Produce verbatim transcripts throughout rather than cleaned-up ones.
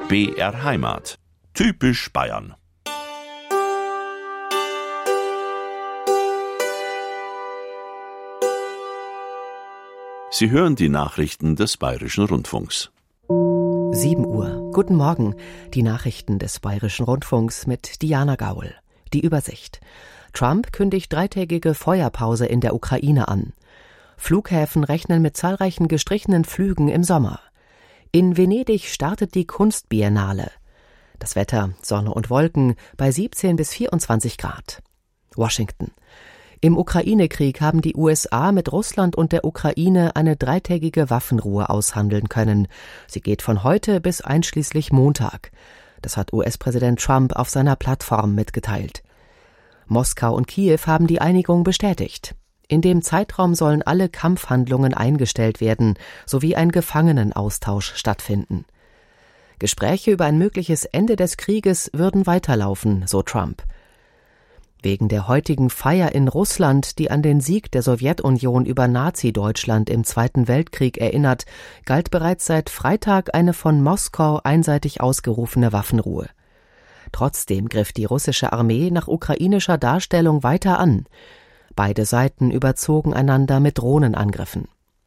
B R Heimat. Typisch Bayern. Sie hören die Nachrichten des Bayerischen Rundfunks. sieben Uhr. Guten Morgen. Die Nachrichten des Bayerischen Rundfunks mit Diana Gaul. Die Übersicht. Trump kündigt dreitägige Feuerpause in der Ukraine an. Flughäfen rechnen mit zahlreichen gestrichenen Flügen im Sommer. In Venedig startet die Kunstbiennale. Das Wetter, Sonne und Wolken bei siebzehn bis vierundzwanzig Grad. Washington. Im Ukraine-Krieg haben die U S A mit Russland und der Ukraine eine dreitägige Waffenruhe aushandeln können. Sie geht von heute bis einschließlich Montag. Das hat U S-Präsident Trump auf seiner Plattform mitgeteilt. Moskau und Kiew haben die Einigung bestätigt. In dem Zeitraum sollen alle Kampfhandlungen eingestellt werden, sowie ein Gefangenenaustausch stattfinden. Gespräche über ein mögliches Ende des Krieges würden weiterlaufen, so Trump. Wegen der heutigen Feier in Russland, die an den Sieg der Sowjetunion über Nazi-Deutschland im Zweiten Weltkrieg erinnert, galt bereits seit Freitag eine von Moskau einseitig ausgerufene Waffenruhe. Trotzdem griff die russische Armee nach ukrainischer Darstellung weiter an. Beide Seiten überzogen einander mit Drohnenangriffen.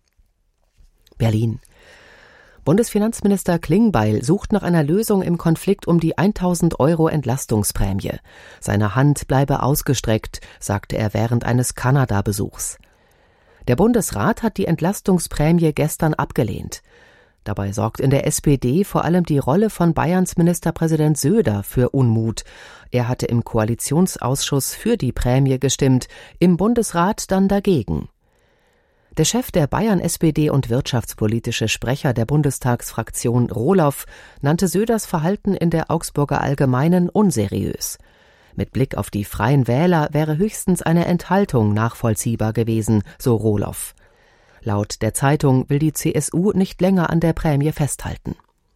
Berlin. Bundesfinanzminister Klingbeil sucht nach einer Lösung im Konflikt um die tausend Euro Entlastungsprämie. Seine Hand bleibe ausgestreckt, sagte er während eines Kanada-Besuchs. Der Bundesrat hat die Entlastungsprämie gestern abgelehnt. Dabei sorgt in der S P D vor allem die Rolle von Bayerns Ministerpräsident Söder für Unmut. Er hatte im Koalitionsausschuss für die Prämie gestimmt, im Bundesrat dann dagegen. Der Chef der Bayern-S P D und wirtschaftspolitische Sprecher der Bundestagsfraktion Rohloff nannte Söders Verhalten in der Augsburger Allgemeinen unseriös. Mit Blick auf die Freien Wähler wäre höchstens eine Enthaltung nachvollziehbar gewesen, so Rohloff. Laut der Zeitung will die C S U nicht länger an der Prämie festhalten.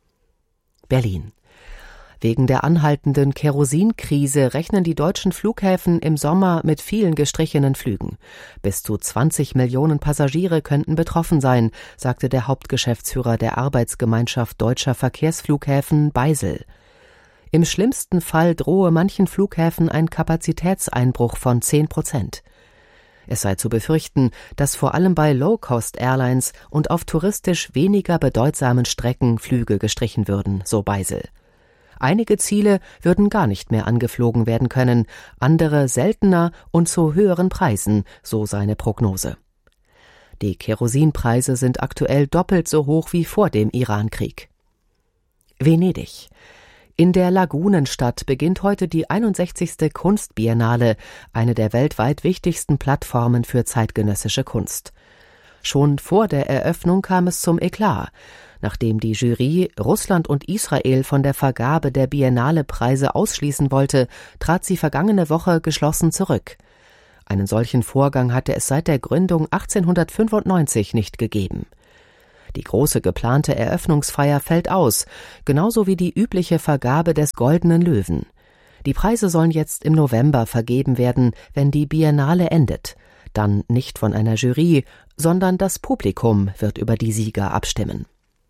Berlin. Wegen der anhaltenden Kerosinkrise rechnen die deutschen Flughäfen im Sommer mit vielen gestrichenen Flügen. Bis zu zwanzig Millionen Passagiere könnten betroffen sein, sagte der Hauptgeschäftsführer der Arbeitsgemeinschaft Deutscher Verkehrsflughäfen Beisel. Im schlimmsten Fall drohe manchen Flughäfen ein Kapazitätseinbruch von zehn Prozent. Es sei zu befürchten, dass vor allem bei Low-Cost-Airlines und auf touristisch weniger bedeutsamen Strecken Flüge gestrichen würden, so Beisel. Einige Ziele würden gar nicht mehr angeflogen werden können, andere seltener und zu höheren Preisen, so seine Prognose. Die Kerosinpreise sind aktuell doppelt so hoch wie vor dem Irankrieg. Venedig. In der Lagunenstadt beginnt heute die einundsechzigste Kunstbiennale, eine der weltweit wichtigsten Plattformen für zeitgenössische Kunst. Schon vor der Eröffnung kam es zum Eklat. Nachdem die Jury Russland und Israel von der Vergabe der Biennale-Preise ausschließen wollte, trat sie vergangene Woche geschlossen zurück. Einen solchen Vorgang hatte es seit der Gründung achtzehnhundertfünfundneunzig nicht gegeben. Die große geplante Eröffnungsfeier fällt aus, genauso wie die übliche Vergabe des Goldenen Löwen. Die Preise sollen jetzt im November vergeben werden, wenn die Biennale endet. Dann nicht von einer Jury, sondern das Publikum wird über die Sieger abstimmen.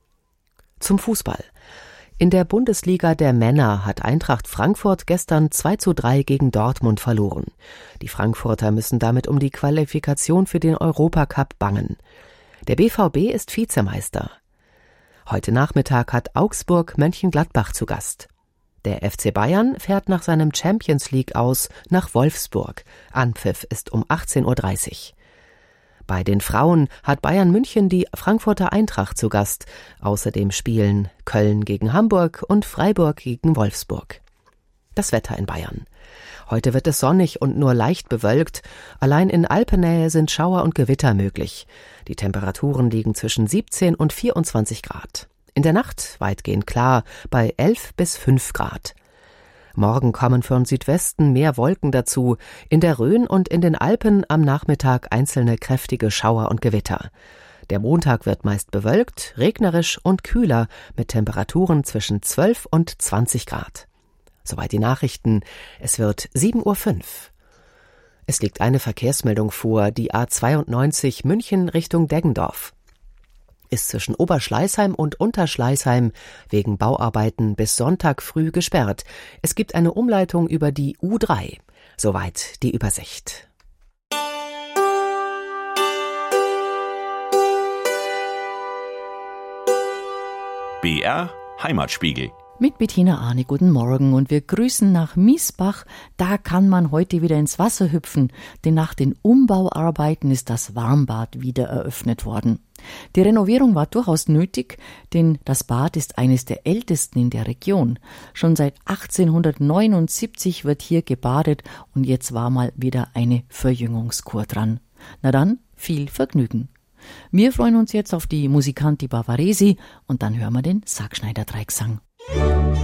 Zum Fußball. In der Bundesliga der Männer hat Eintracht Frankfurt gestern zwei zu drei gegen Dortmund verloren. Die Frankfurter müssen damit um die Qualifikation für den Europacup bangen. Der B V B ist Vizemeister. Heute Nachmittag hat Augsburg Mönchengladbach zu Gast. Der F C Bayern fährt nach seinem Champions League aus nach Wolfsburg. Anpfiff ist um achtzehn Uhr dreißig. Bei den Frauen hat Bayern München die Frankfurter Eintracht zu Gast. Außerdem spielen Köln gegen Hamburg und Freiburg gegen Wolfsburg. Das Wetter in Bayern. Heute wird es sonnig und nur leicht bewölkt. Allein in Alpennähe sind Schauer und Gewitter möglich. Die Temperaturen liegen zwischen siebzehn und vierundzwanzig Grad. In der Nacht weitgehend klar bei elf bis fünf Grad. Morgen kommen von Südwesten mehr Wolken dazu, in der Rhön und in den Alpen am Nachmittag einzelne kräftige Schauer und Gewitter. Der Montag wird meist bewölkt, regnerisch und kühler mit Temperaturen zwischen zwölf und zwanzig Grad. Soweit die Nachrichten. Es wird sieben Uhr fünf. Es liegt eine Verkehrsmeldung vor, die A zweiundneunzig München Richtung Deggendorf. ist zwischen Oberschleißheim und Unterschleißheim wegen Bauarbeiten bis Sonntag früh gesperrt. Es gibt eine Umleitung über die U drei. Soweit die Übersicht. B R Heimatspiegel. Mit Bettina Arne, guten Morgen, und wir grüßen nach Miesbach. Da kann man heute wieder ins Wasser hüpfen, denn nach den Umbauarbeiten ist das Warmbad wieder eröffnet worden. Die Renovierung war durchaus nötig, denn das Bad ist eines der ältesten in der Region. Schon seit achtzehnhundertneunundsiebzig wird hier gebadet und jetzt war mal wieder eine Verjüngungskur dran. Na dann, viel Vergnügen. Wir freuen uns jetzt auf die Musicanti Bavaresi und dann hören wir den Sargschneider-Dreigesang.